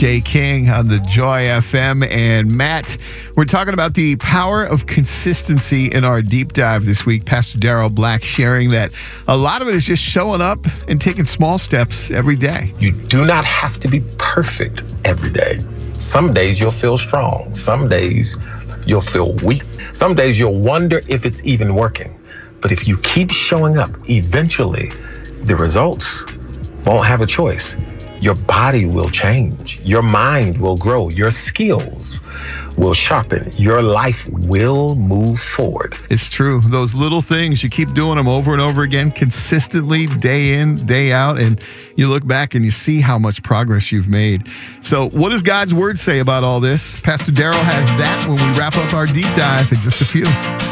Jay King on the Joy FM. And Matt, we're talking about the power of consistency in our deep dive this week. Pastor Darrell Black sharing that a lot of it is just showing up and taking small steps every day. You do not have to be perfect every day. Some days you'll feel strong. Some days you'll feel weak. Some days you'll wonder if it's even working. But if you keep showing up, eventually the results won't have a choice. Your body will change. Your mind will grow. Your skills will sharpen. Your life will move forward. It's true. Those little things, you keep doing them over and over again, consistently, day in, day out, and you look back and you see how much progress you've made. So what does God's word say about all this? Pastor Darrell has that when we wrap up our deep dive in just a few.